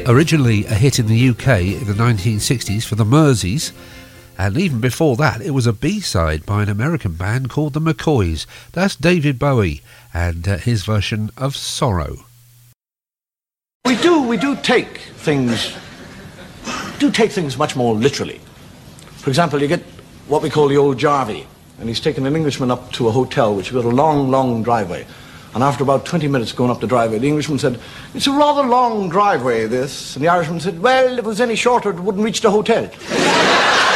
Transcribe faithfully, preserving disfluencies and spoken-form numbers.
Originally a hit in the U K in the nineteen sixties for the Merseys, and even before that it was a B-side by an American band called the McCoys. That's David Bowie and uh, his version of Sorrow. We do, we do take things, do take things much more literally. For example, you get what we call the old Jarvey, and he's taken an Englishman up to a hotel which has got a long, long driveway. And after about twenty minutes going up the driveway, the Englishman said, "It's a rather long driveway, this." And the Irishman said, "Well, if it was any shorter, it wouldn't reach the hotel."